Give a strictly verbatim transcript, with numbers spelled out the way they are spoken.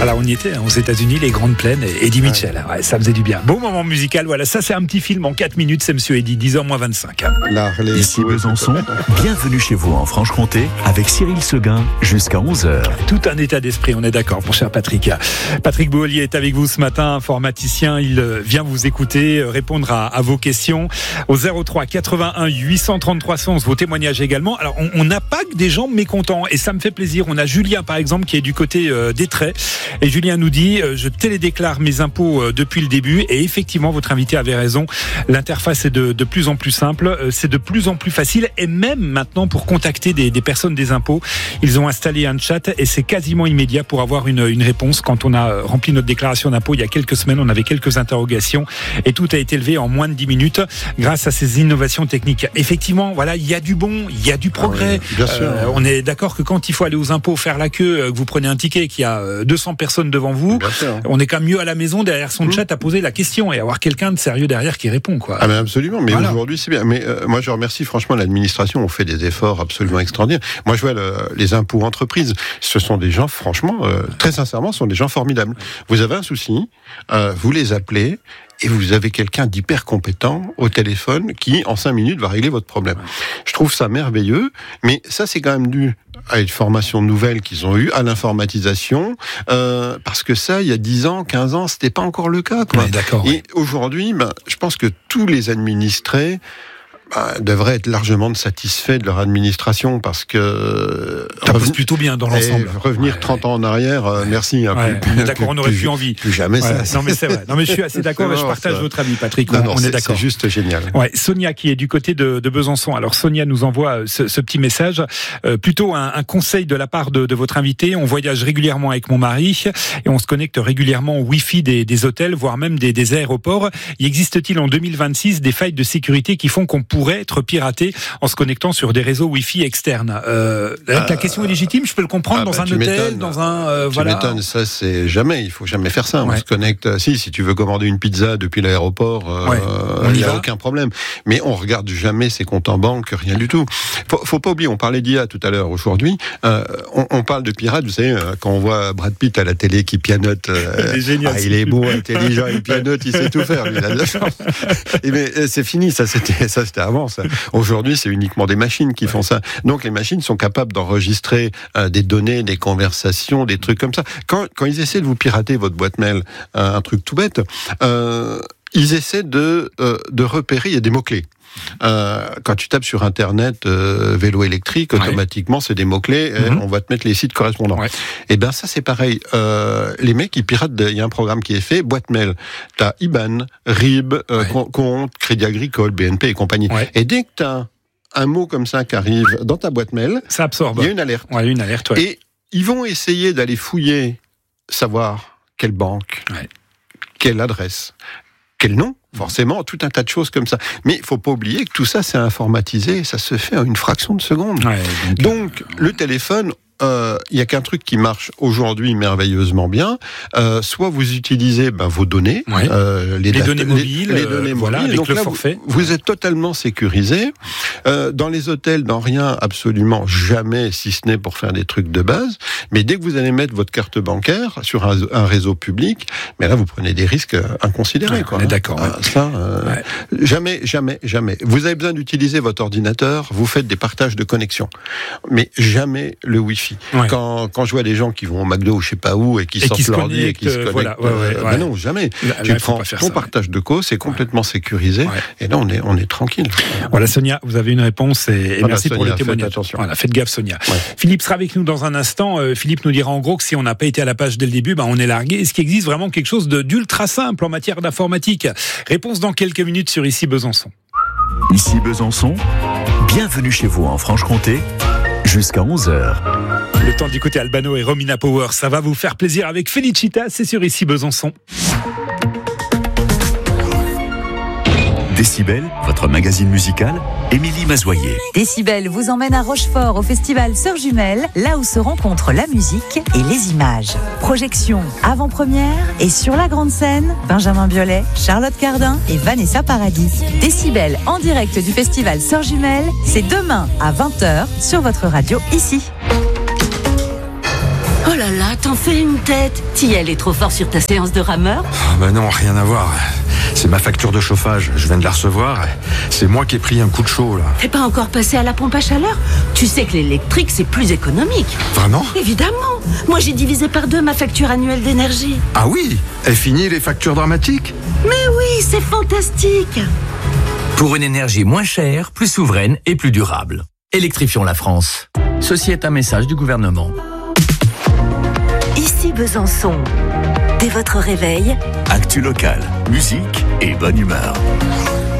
Alors on y était, hein, aux États-Unis, les Grandes Plaines, et Eddie Mitchell. Ouais, ça faisait du bien. Bon moment musical, voilà, ça c'est un petit film en quatre minutes, c'est Monsieur Eddie, dix heures moins vingt-cinq. Ici Besançon, bienvenue chez vous en Franche-Comté, avec Cyril Seguin, jusqu'à onze heures. Tout un état d'esprit, on est d'accord, mon cher Patrick. Patrick Bouholier est avec vous ce matin, informaticien, il vient vous écouter, répondre à, à vos questions au zéro trois quatre-vingt-un huit cent trente-trois cent onze, vos témoignages également. Alors on n'a pas que des gens mécontents, et ça me fait plaisir. On a Julien par exemple qui est du côté euh, des traits, et Julien nous dit euh, je télédéclare mes impôts euh, depuis le début, et effectivement votre invité avait raison, l'interface est de, de plus en plus simple, euh, c'est de plus en plus facile, et même maintenant pour contacter des, des personnes des impôts, ils ont installé un chat et c'est quasiment immédiat pour avoir une, une réponse. Quand on a rempli notre déclaration d'impôt il y a quelques semaines, on avait quelques interrogations et tout a été levé en moins de dix minutes grâce à ces innovations techniques. Effectivement, voilà, il y a du bon, il y a du progrès. Ah oui, bien sûr. Euh, on est d'accord que quand il faut aller aux impôts, faire la queue, que vous prenez un ticket, qu'il y a deux cents personnes devant vous, on est quand même mieux à la maison derrière son mmh. chat à poser la question et avoir quelqu'un de sérieux derrière qui répond, quoi. Ah mais absolument, mais voilà. Aujourd'hui c'est bien. Mais euh, moi je remercie franchement l'administration, on fait des efforts absolument extraordinaires. Moi je vois le, les impôts entreprises, ce sont des gens franchement, euh, très sincèrement, ce sont des gens formidables. Vous avez un souci, euh, vous les appelez, et vous avez quelqu'un d'hyper compétent au téléphone qui, en cinq minutes, va régler votre problème. Je trouve ça merveilleux, mais ça, c'est quand même dû à une formation nouvelle qu'ils ont eue, à l'informatisation, euh, parce que ça, il y a dix ans, quinze ans, c'était pas encore le cas, quoi. Ouais, d'accord, et oui. Aujourd'hui, ben, je pense que tous les administrés bah, devraient être largement satisfaits de leur administration, parce que ça passe plutôt bien dans l'ensemble. Revenir ouais, trente ouais. ans en arrière, euh, merci. Hein, ouais, plus, on est d'accord, plus, on n'aurait plus, plus envie. Plus jamais ouais, ça. Non mais c'est vrai. Non mais je suis assez d'accord. Mais je partage ça. Votre avis, Patrick. Non, on, non, on c'est, est d'accord. C'est juste génial. Ouais, Sonia qui est du côté de, de Besançon. Alors Sonia nous envoie ce, ce petit message, euh, plutôt un, un conseil de la part de, de votre invité. On voyage régulièrement avec mon mari et on se connecte régulièrement au Wi-Fi des, des hôtels, voire même des, des aéroports. Y existe-t-il en deux mille vingt-six des failles de sécurité qui font qu'on pourrait être piraté en se connectant sur des réseaux Wi-Fi externes? euh, La euh, question est légitime. Je peux le comprendre ah, dans bah, un hôtel, m'étonnes. dans un euh, tu voilà. m'étonnes, ça c'est jamais. Il faut jamais faire ça. Ouais. On se connecte. Si, si tu veux commander une pizza depuis l'aéroport, il ouais, n'y a va. aucun problème. Mais on regarde jamais ses comptes en banque, rien du tout. Faut, faut pas oublier. On parlait d'I A tout à l'heure. Aujourd'hui, euh, on, on parle de pirates. Vous savez, quand on voit Brad Pitt à la télé qui pianote, euh, génial, ah, il est beau, intelligent, il pianote, il sait tout faire. Il a de la chance. Et mais c'est fini. Ça c'était, ça c'était avant. Ça. Aujourd'hui, c'est uniquement des machines qui ouais. font ça. Donc les machines sont capables d'enregistrer euh, des données, des conversations, des trucs comme ça. Quand, quand ils essaient de vous pirater votre boîte mail, euh, un truc tout bête, euh, ils essaient de, euh, de repérer, il y a des mots-clés. Euh, quand tu tapes sur internet euh, vélo électrique, automatiquement ouais. c'est des mots-clés, mm-hmm. on va te mettre les sites correspondants. Ouais. Et ben ça c'est pareil. Euh, les mecs ils piratent, il y a un programme qui est fait, boîte mail. T'as I B A N, R I B, euh, ouais. compte, Crédit Agricole, B N P et compagnie. Ouais. Et dès que t'as un mot comme ça qui arrive dans ta boîte mail, ça absorbe. Il y a une alerte. Ouais, une alerte. Ouais. Et ils vont essayer d'aller fouiller, savoir quelle banque, ouais. quelle adresse, quel nom. Forcément, tout un tas de choses comme ça. Mais il faut pas oublier que tout ça, c'est informatisé, ça se fait en une fraction de seconde. Ouais, donc, donc euh... le téléphone, il euh, y a qu'un truc qui marche aujourd'hui merveilleusement bien. Euh, soit vous utilisez ben, vos données, ouais. euh, les, les dat- données mobiles, les, les données euh, mobiles. Voilà, avec donc le là, forfait. Vous, vous êtes totalement sécurisé. Euh, dans les hôtels, dans rien, absolument jamais, si ce n'est pour faire des trucs de base. Mais dès que vous allez mettre votre carte bancaire sur un, un réseau public, mais là vous prenez des risques inconsidérés. Ouais, quoi, on est hein. d'accord. Ah, ouais. Ça, euh, ouais. jamais, jamais, jamais. Vous avez besoin d'utiliser votre ordinateur. Vous faites des partages de connexion, mais jamais le Wi-Fi. Ouais. Quand Quand je vois des gens qui vont au McDo ou je sais pas où et qui et sortent leur lit et qui se connectent, voilà, ouais, ouais, euh, ouais. Ben non, jamais. Là, tu là, prends ton ça, partage ouais. de cause, c'est complètement ouais. sécurisé, ouais. et là on est on est tranquille. Voilà, Sonia, vous avez une réponse et, et voilà, merci Sonia, pour le témoignage. Faites attention. Voilà, faites gaffe, Sonia. Ouais. Philippe sera avec nous dans un instant. Euh, Philippe nous dira en gros que si on n'a pas été à la page dès le début, ben on est largué. Est-ce qu'il existe vraiment quelque chose de, d'ultra simple en matière d'informatique? Réponse dans quelques minutes sur Ici Besançon. Ici Besançon, bienvenue chez vous en Franche-Comté, jusqu'à onze heures. Le temps d'écouter Albano et Romina Power, ça va vous faire plaisir avec Félicita, c'est sur Ici Besançon. Décibel, votre magazine musical, Émilie Mazoyer. Décibel vous emmène à Rochefort au festival Sœurs Jumelles, là où se rencontrent la musique et les images. Projection avant-première et sur la grande scène, Benjamin Biolay, Charlotte Cardin et Vanessa Paradis. Décibel en direct du festival Sœurs Jumelles, c'est demain à vingt heures sur votre radio ici. Oh là là là, t'en fais une tête. T'y allais trop fort sur ta séance de rameur? Oh bah non, rien à voir. C'est ma facture de chauffage, je viens de la recevoir. C'est moi qui ai pris un coup de chaud, là. T'es pas encore passé à la pompe à chaleur? Tu sais que l'électrique, c'est plus économique. Vraiment? Évidemment. Moi, j'ai divisé par deux ma facture annuelle d'énergie. Ah oui? Et fini les factures dramatiques? Mais oui, c'est fantastique. Pour une énergie moins chère, plus souveraine et plus durable. Électrifions la France. Ceci est un message du gouvernement. Ici Besançon. Dès votre réveil, Actu local, musique et bonne humeur.